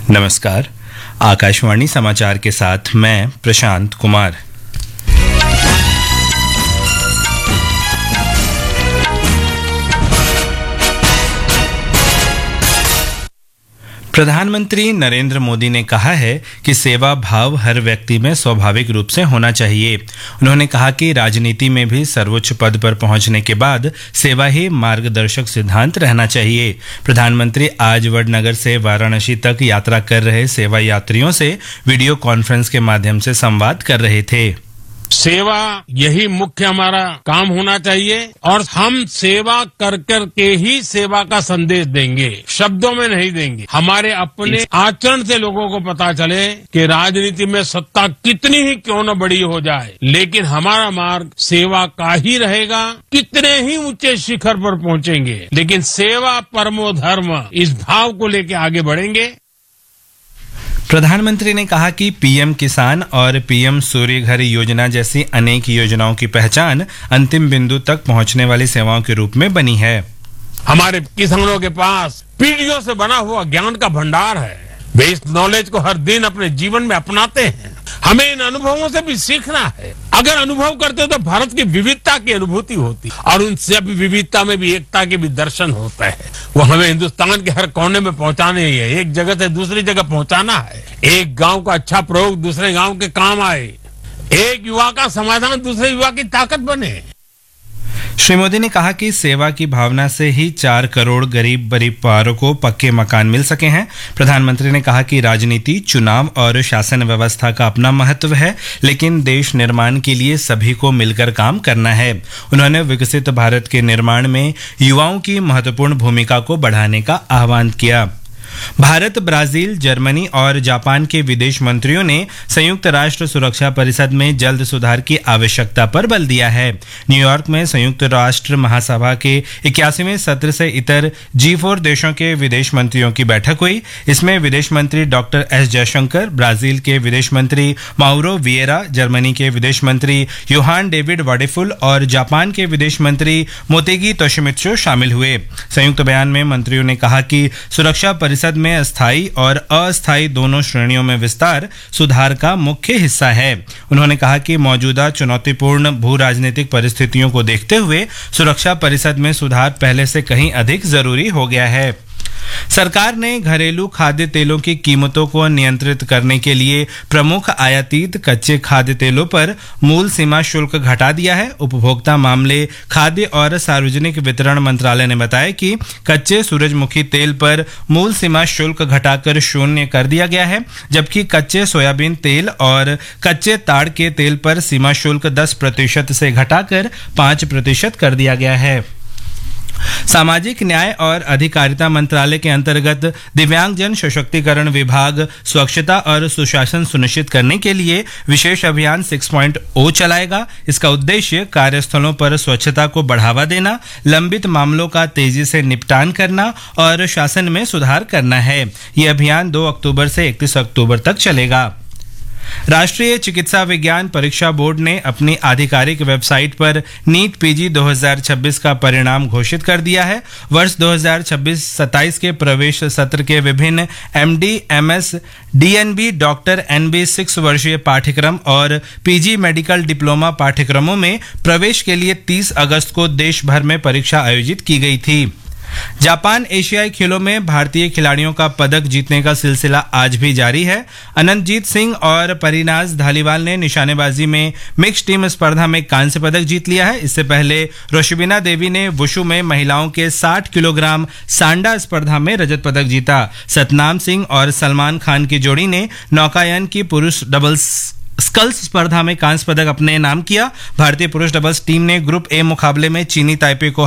नमस्कार। आकाशवाणी समाचार के साथ मैं प्रशांत कुमार। प्रधानमंत्री नरेंद्र मोदी ने कहा है कि सेवा भाव हर व्यक्ति में स्वाभाविक रूप से होना चाहिए। उन्होंने कहा कि राजनीति में भी सर्वोच्च पद पर पहुंचने के बाद सेवा ही मार्गदर्शक सिद्धांत रहना चाहिए। प्रधानमंत्री आज वडनगर से वाराणसी तक यात्रा कर रहे सेवा यात्रियों से वीडियो कॉन्फ्रेंस के माध्यम से संवाद कर रहे थे। सेवा यही मुख्य हमारा काम होना चाहिए और हम सेवा कर कर के ही सेवा का संदेश देंगे, शब्दों में नहीं देंगे। हमारे अपने आचरण से लोगों को पता चले कि राजनीति में सत्ता कितनी ही क्यों न बड़ी हो जाए, लेकिन हमारा मार्ग सेवा का ही रहेगा। कितने ही ऊंचे शिखर पर पहुंचेंगे, लेकिन सेवा परमो धर्म, इस भाव को लेकर आगे बढ़ेंगे। प्रधानमंत्री ने कहा कि पीएम किसान और पीएम सूर्य घर योजना जैसी अनेक योजनाओं की पहचान अंतिम बिंदु तक पहुंचने वाली सेवाओं के रूप में बनी है। हमारे किसानों के पास पीढ़ियों से बना हुआ ज्ञान का भंडार है। वे इस नॉलेज को हर दिन अपने जीवन में अपनाते हैं। हमें इन अनुभवों से भी सीखना है। अगर अनुभव करते तो भारत की विविधता की अनुभूति होती और उन सब विविधता में भी एकता के भी दर्शन होता है। वो हमें हिंदुस्तान के हर कोने में पहुंचाने ही है। एक जगह से दूसरी जगह पहुंचाना है। एक गांव का अच्छा प्रयोग दूसरे गांव के काम आए। एक युवा का समाधान दूसरे युवा की ताकत बने। श्री मोदी ने कहा कि सेवा की भावना से ही 4 करोड़ गरीब परिवारों को पक्के मकान मिल सके हैं। प्रधानमंत्री ने कहा कि राजनीति, चुनाव और शासन व्यवस्था का अपना महत्व है, लेकिन देश निर्माण के लिए सभी को मिलकर काम करना है। उन्होंने विकसित भारत के निर्माण में युवाओं की महत्वपूर्ण भूमिका को बढ़ाने का आह्वान किया। भारत, ब्राजील, जर्मनी और जापान के विदेश मंत्रियों ने संयुक्त राष्ट्र सुरक्षा परिषद में जल्द सुधार की आवश्यकता पर बल दिया है। न्यूयॉर्क में संयुक्त राष्ट्र महासभा के 81वें सत्र से इतर G4 देशों के विदेश मंत्रियों की बैठक हुई। इसमें विदेश मंत्री डॉक्टर एस जयशंकर, ब्राजील के विदेश मंत्री माउरो विएरा, जर्मनी के विदेश मंत्री योहान डेविड वाडेफुल और जापान के विदेश मंत्री मोतेगी तोशिमित्सु शामिल हुए। संयुक्त बयान में मंत्रियों ने कहा कि सुरक्षा परिषद में स्थायी और अस्थायी दोनों श्रेणियों में विस्तार सुधार का मुख्य हिस्सा है। उन्होंने कहा कि मौजूदा चुनौतीपूर्ण भू राजनीतिक परिस्थितियों को देखते हुए सुरक्षा परिषद में सुधार पहले से कहीं अधिक जरूरी हो गया है। सरकार ने घरेलू खाद्य तेलों की कीमतों को नियंत्रित करने के लिए प्रमुख आयातित कच्चे खाद्य तेलों पर मूल सीमा शुल्क घटा दिया है। उपभोक्ता मामले, खाद्य और सार्वजनिक वितरण मंत्रालय ने बताया कि कच्चे सूरजमुखी तेल पर मूल सीमा शुल्क घटाकर 0 कर दिया गया है, जबकि कच्चे सोयाबीन तेल और कच्चे ताड़ के तेल पर सीमा शुल्क 10% से घटाकर 5% कर दिया गया है। सामाजिक न्याय और अधिकारिता मंत्रालय के अंतर्गत दिव्यांगजन सशक्तिकरण विभाग स्वच्छता और सुशासन सुनिश्चित करने के लिए विशेष अभियान 6.0 चलाएगा। इसका उद्देश्य कार्यस्थलों पर स्वच्छता को बढ़ावा देना, लंबित मामलों का तेजी से निपटान करना और शासन में सुधार करना है। यह अभियान 2 अक्टूबर से 31 अक्टूबर तक चलेगा। राष्ट्रीय चिकित्सा विज्ञान परीक्षा बोर्ड ने अपनी आधिकारिक वेबसाइट पर नीट पीजी 2026 का परिणाम घोषित कर दिया है। वर्ष 2026-27 के प्रवेश सत्र के विभिन्न MD, MS, DNB, doctor NB 6 वर्षीय पाठ्यक्रम और पीजी मेडिकल डिप्लोमा पाठ्यक्रमों में प्रवेश के लिए 30 अगस्त को देश भर में परीक्षा आयोजित की गई थी। जापान एशियाई खेलों में भारतीय खिलाड़ियों का पदक जीतने का सिलसिला आज भी जारी है। अनंतजीत सिंह और परिनाज धालीवाल ने निशानेबाजी में मिक्स टीम स्पर्धा में कांस्य पदक जीत लिया है। इससे पहले रोशबिना देवी ने वुशु में महिलाओं के 60 किलोग्राम सांडा स्पर्धा में रजत पदक जीता। सतनाम सिंह और सलमान खान की जोड़ी ने नौकायन की पुरुष डबल्स स्कल्स स्पर्धा में कांस्य पदक अपने नाम किया। भारतीय पुरुष डबल्स टीम ने ग्रुप ए मुकाबले में चीनी ताइपे को